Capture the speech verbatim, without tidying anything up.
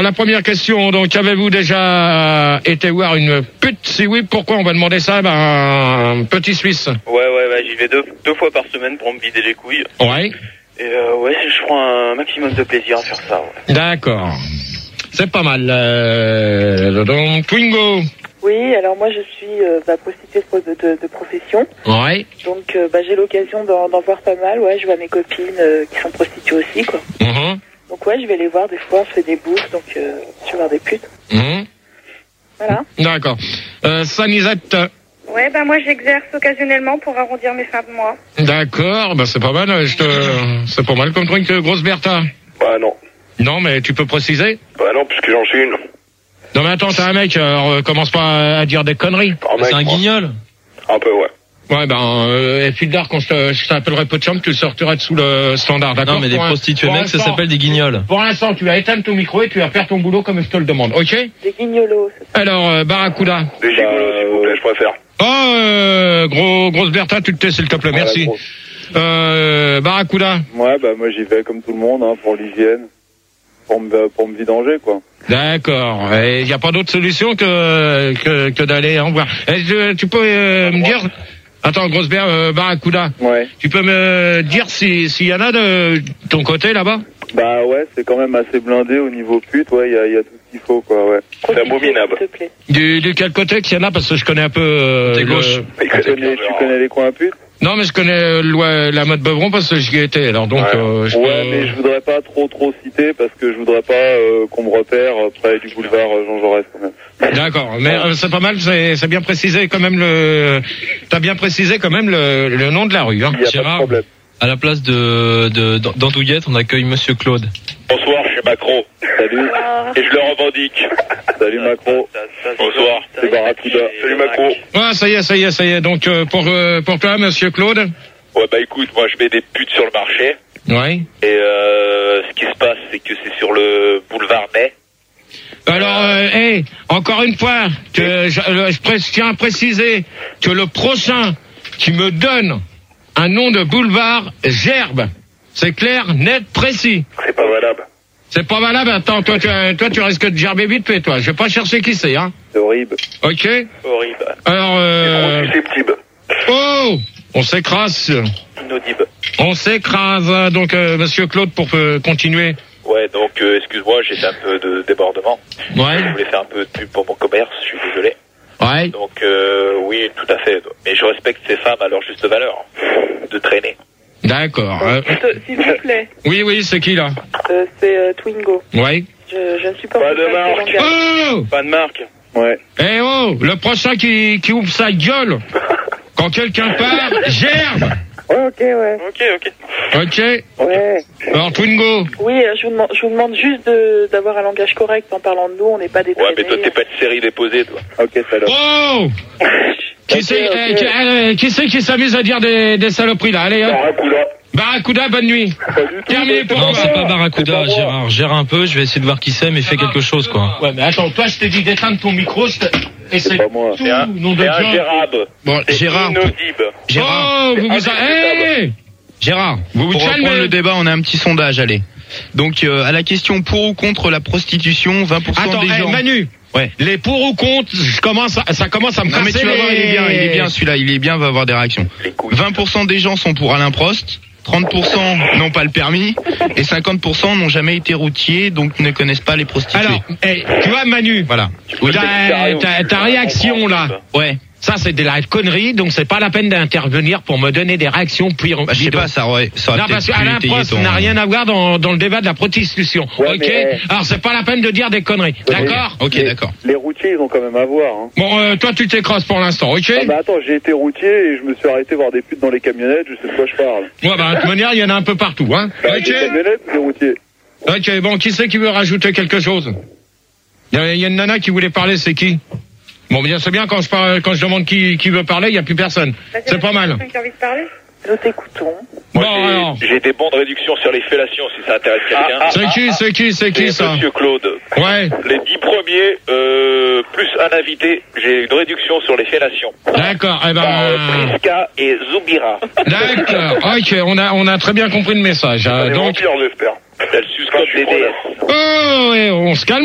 la première question, donc, avez-vous déjà été voir une pute? Si oui, pourquoi? On va demander ça, ben, un petit Suisse. Ouais, ouais, ouais, j'y vais deux, deux fois par semaine pour me vider les couilles. Ouais. Et euh, ouais, je prends un maximum de plaisir à faire ça, ouais. D'accord. C'est pas mal. Euh, donc, Twingo. Oui, alors moi je suis euh, bah, prostituée de, de, de profession. Ouais. Donc euh, bah, j'ai l'occasion d'en, d'en voir pas mal. Ouais, je vois mes copines euh, qui sont prostituées aussi, quoi. Mm-hmm. Donc ouais, je vais les voir des fois, on se fait des bouffes, donc euh, je vais voir des putes. Mm-hmm. Voilà. D'accord. Euh, Sanisette. Ouais, bah moi j'exerce occasionnellement pour arrondir mes fins de mois. D'accord, bah c'est pas mal. Je te... C'est pas mal comme truc, grosse Bertha. Bah non. Non, mais tu peux préciser? Bah non, puisque j'en suis une. Non mais attends, t'es un mec, alors euh, commence pas à dire des conneries. Oh, mec, C'est un moi. guignol. Un peu, ouais. Ouais, ben, euh, fil d'art, quand je, te, je t'appellerai peu de chambre, tu sortiras sous le standard, d'accord? Non, mais les Pour un- prostituées pour mecs, ça l'instant- s'appelle des guignols. Pour l'instant, tu vas éteindre ton micro et tu vas faire ton boulot comme je te le demande, ok? Des guignolos, c'est ça. Alors, euh, Barracuda. Des gigolos, s'il vous plaît, je préfère. Oh, euh, gros, grosse Bertha, tu te tais, s'il te plaît, merci. Euh, Barracuda. Ouais, bah moi j'y vais comme tout le monde, hein, pour l'hygiène, pour me, pour me vidanger, quoi. D'accord. Il n'y a pas d'autre solution que, que, que d'aller en voir. Et je- tu peux euh, me dire... Attends, grosse Ber, euh, Barracuda. Ouais. Tu peux me dire si s'il y en a de ton côté là-bas? Bah ouais, c'est quand même assez blindé au niveau pute, ouais, il y a, y a tout ce qu'il faut, quoi, ouais. C'est abominable. S'il te plaît. Du, du quel côté qu'il y en a? Parce que je connais un peu... Euh, T'es le- gauche. Tu connais, tu connais les coins putes? Non, mais je connais euh, le- la mode Beuvron parce que j'y étais. Alors donc, Ouais. euh, je Ouais, peux- mais je voudrais pas trop trop citer parce que je voudrais pas euh, qu'on me repère euh, près du boulevard euh, Jean Jaurès, quand même. D'accord, mais euh, c'est pas mal, c'est c'est bien précisé quand même le... T'as bien précisé quand même le, le nom de la rue, hein. Il y a pas de Gérard, problème. à la place de, de, d'Andouillette, on accueille Monsieur Claude. Bonsoir, je suis Macron. Salut, Et je le revendique. salut Macron. Bonsoir. C'est Barracuda. Salut Macron. Ouais, ça y est, ça y est, ça y est. Donc euh, pour euh, pour toi, Monsieur Claude. Ouais, bah écoute, moi je mets des putes sur le marché. Ouais. Et euh, ce qui se passe, c'est que c'est sur le boulevard Mai. Alors, euh, hey, encore une fois, que je, euh, je pré- je tiens à préciser que le prochain qui me donne un nom de boulevard gerbe. C'est clair, net, précis. C'est pas valable. C'est pas valable. Attends, toi, tu, toi, tu risques de gerber vite fait, toi. Je vais pas chercher qui c'est, hein. C'est horrible. Ok. Horrible. Alors, euh... Trop susceptible. oh, on s'écrase. Inaudible. On s'écrase. Donc, euh, Monsieur Claude, pour euh, continuer. Ouais, donc euh, excuse-moi, j'ai fait un peu de débordement. Ouais. Je voulais faire un peu de pub pour mon commerce, je suis désolé. Ouais. Donc euh, oui, tout à fait. Mais je respecte ces femmes à leur juste valeur de traîner. D'accord. Euh, S'il s'il vous plaît, oui, oui, c'est qui là? euh, c'est euh, Twingo. Ouais. Je, je ne supporte Pas de pas marque. ce langage. Oh, Pas de marque. Ouais. eh oh, le prochain qui, qui ouvre sa gueule quand quelqu'un part, gerbe. Ouais, ok, ouais. Ok, ok. Ok. Ouais. Alors, Twingo. Oui, euh, je vous demande, je vous demande juste de, d'avoir un langage correct en parlant de nous, on n'est pas des Ouais, mais toi traînés. t'es pas de série déposée, toi. Ok, salut. Oh, qui Ok, c'est ok. eh, qui, eh, qui c'est qui s'amuse à dire des, des saloperies là? Allez, hop. Barracuda. Barracuda, bonne nuit. Terminé pour Non, toi. c'est pas Barracuda, Gérard. Gère un peu, je vais essayer de voir qui c'est, mais fais quelque chose, quoi. Ouais, mais attends, toi, je t'ai dit d'éteindre ton micro, je t'ai- et c'est pas moi. tout, C'est un, nom de c'est un Dieu. Gérard. Bon, C'est Gérard. inaudible. Gérard, Oh, vous vous a... Hey Gérard, Vous vous pour calmez. reprendre le débat, on a un petit sondage, allez. Donc, euh, à la question pour ou contre la prostitution, vingt pour cent Attends, des hey, gens... Manu, Ouais. les pour ou contre, je commence à- ça commence à me Non mais casser tu vas les... voir, il est bien, il est bien celui-là, il est bien, va avoir des réactions. Les couilles. vingt pour cent des gens sont pour Alain Prost, trente pour cent n'ont pas le permis, et cinquante pour cent n'ont jamais été routiers, donc ne connaissent pas les prostituées. Alors, hey, tu vois Manu, Voilà. ta, ta, ta réaction là, Ouais. ça c'est de la connerie, donc c'est pas la peine d'intervenir pour me donner des réactions puis Bah, je sais pas, ça aurait, ça aurait Non, parce peut-être qu'Alain pu étayer Prost ton... n'a rien à voir dans, dans le débat de la prostitution. Ouais, ok mais- Alors c'est pas la peine de dire des conneries. D'accord Ok, Les- d'accord. Les routiers, ils ont quand même à voir, hein. Bon, euh, toi tu t'écrases pour l'instant, ok Ah, mais attends, j'ai été routier et je me suis arrêté voir des putes dans les camionnettes, je sais de quoi je parle. Ouais, bah de toute manière, il y en a un peu partout, hein. Bah, Ok des camionnettes ou des routiers? Ok, bon, qui c'est qui veut rajouter quelque chose? Il y, a- il y a une nana qui voulait parler, c'est qui? Bon, bien, c'est bien quand je parle, quand je demande qui, qui veut parler, il n'y a plus personne. C'est pas mal. Quelqu'un qui a envie de parler? Nous t'écoutons. Moi, Bon, j'ai- alors. j'ai des bons de réduction sur les fellations si ça intéresse quelqu'un. C'est qui, c'est qui, c'est qui, C'est ça? Monsieur Claude. Ouais, Les dix premiers, euh, plus un invité, j'ai une réduction sur les fellations. d'accord, eh Par euh, ben, Priska et Zoubira. d'accord, ok, on a, on a très bien compris le message, hein. Les donc, vampires, j'espère. Elle suce comme des déesses. oh, et on se calme.